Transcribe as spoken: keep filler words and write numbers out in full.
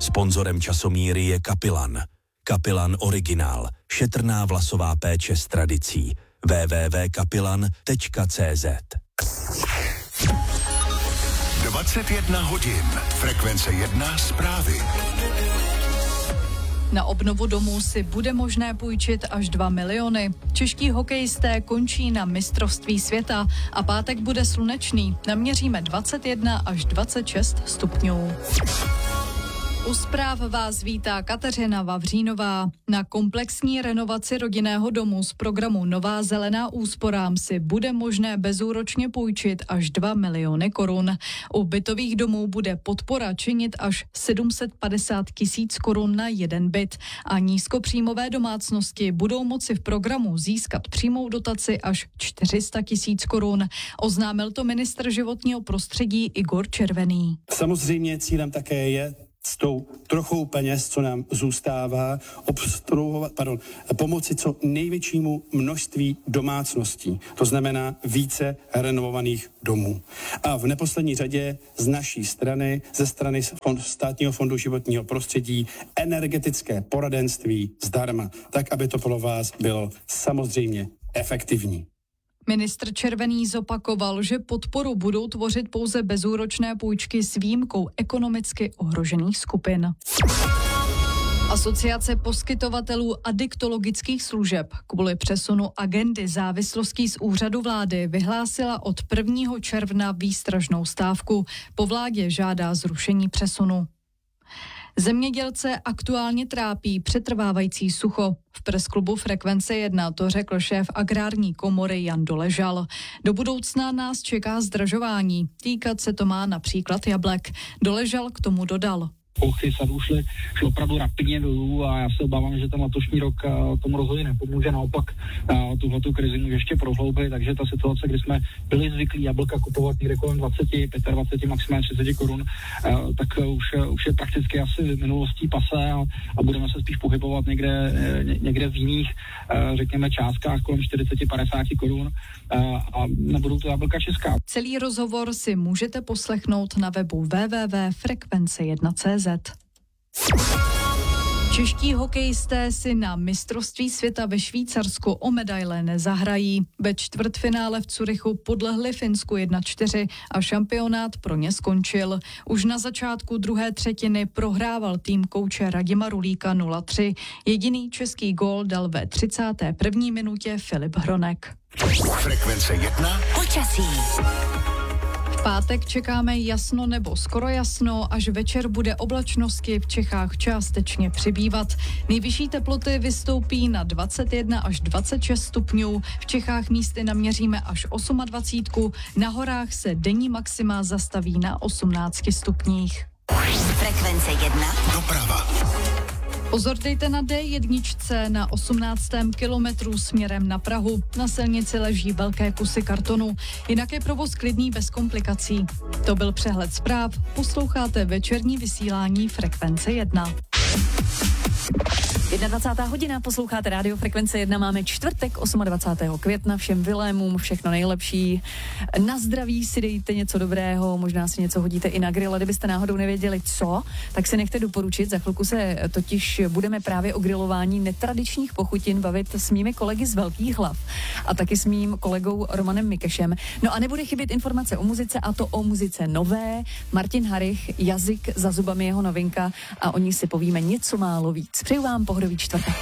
Sponzorem časomíry je Kapilan. Kapilan Originál. Šetrná vlasová péče s tradicí. w w w tečka kapilan tečka c z dvacet jedna hodin. Frekvence jedna zprávy. Na obnovu domů si bude možné půjčit až dva miliony. Čeští hokejisté končí na mistrovství světa a pátek bude slunečný. Naměříme dvacet jedna až dvacet šest stupňů. U zpráv vás vítá Kateřina Vavřínová. Na komplexní renovaci rodinného domu z programu Nová zelená úsporám si bude možné bezúročně půjčit až dva miliony korun. U bytových domů bude podpora činit až sedm set padesát tisíc korun na jeden byt a nízkopříjmové domácnosti budou moci v programu získat přímou dotaci až čtyři sta tisíc korun. Oznámil to ministr životního prostředí Igor Červený. Samozřejmě cílem také je s tou trochou peněz, co nám zůstává, obstruovat, pardon, pomoci co největšímu množství domácností. To znamená více renovovaných domů. A v neposlední řadě z naší strany, ze strany fond, Státního fondu životního prostředí, energetické poradenství zdarma, tak, aby to pro vás bylo samozřejmě efektivní. Ministr Červený zopakoval, že podporu budou tvořit pouze bezúročné půjčky s výjimkou ekonomicky ohrožených skupin. Asociace poskytovatelů adiktologických služeb kvůli přesunu agendy závislostí z úřadu vlády vyhlásila od prvního června výstražnou stávku. Po vládě žádá zrušení přesunu. Zemědělce aktuálně trápí přetrvávající sucho. V presklubu Frekvence jedna to řekl šéf agrární komory Jan Doležal. Do budoucna nás čeká zdražování. Týkat se to má například jablek. Doležal k tomu dodal. Plochy sadů šly, šly opravdu rapidně dolů a já se obávám, že ten letošní rok tomu rozhodně nepomůže, naopak tuhletu krizi může ještě prohloubit, takže ta situace, kdy jsme byli zvyklí jablka kupovat někde kolem dvacet, dvacet pět, maximálně třicet korun, tak už, už je prakticky asi minulostí pase a, a budeme se spíš pohybovat někde, někde v jiných, řekněme, částkách kolem čtyřicet padesát korun a nebudou to jablka česká. Celý rozhovor si můžete poslechnout na webu w w w tečka frekvence jedna tečka c z. Čeští hokejisté si na mistrovství světa ve Švýcarsku o medaile nezahrají. Ve čtvrtfinále v Curychu podlehli Finsku jedna čtyři a šampionát pro ně skončil. Už na začátku druhé třetiny prohrával tým kouče Radima Rulíka nula tři. Jediný český gól dal ve třicáté první minutě Filip Hronek. Frekvence jedna. Počasí. V pátek čekáme jasno nebo skoro jasno, až večer bude oblačnosti v Čechách částečně přibývat. Nejvyšší teploty vystoupí na dvacet jedna až dvacet šest stupňů, v Čechách místy naměříme až dvacet osm, na horách se denní maxima zastaví na osmnácti stupních. Frekvence jedna. Doprava. Pozor dejte na dé jedna na osmnáctém kilometru směrem na Prahu. Na silnici leží velké kusy kartonu, jinak je provoz klidný bez komplikací. To byl přehled zpráv, posloucháte večerní vysílání Frekvence jedna. dvacátá jedna hodina, posloucháte rádio Frekvence jedna, máme čtvrtek dvacátého osmého května, všem Vilémům všechno nejlepší. Na zdraví si dejte něco dobrého, možná si něco hodíte i na grill, a kdybyste náhodou nevěděli co, tak si nechte doporučit, za chvilku se totiž budeme právě o grilování netradičních pochutin bavit s mými kolegy z Velkých Hlav a taky s mým kolegou Romanem Mikešem. No a nebude chybět informace o muzice, a to o muzice nové. Martin Harich, Jazyk za zubami jeho novinka, a o ní si povíme něco málo víc. Přeju vám pohodový čtvrtek.